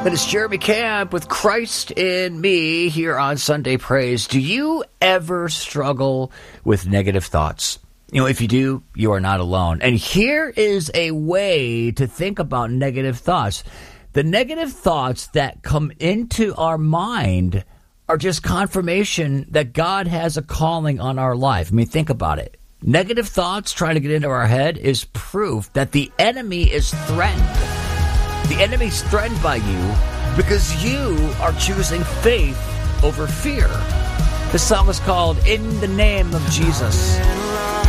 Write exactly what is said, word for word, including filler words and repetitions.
And it's Jeremy Camp with Christ in Me here on Sunday Praise. Do you ever struggle with negative thoughts? You know, if you do, you are not alone. And here is a way to think about negative thoughts. The negative thoughts that come into our mind are just confirmation that God has a calling on our life. I mean, think about it. Negative thoughts trying to get into our head is proof that the enemy is threatened. The enemy's threatened by you because you are choosing faith over fear. This song is called In the Name of Jesus.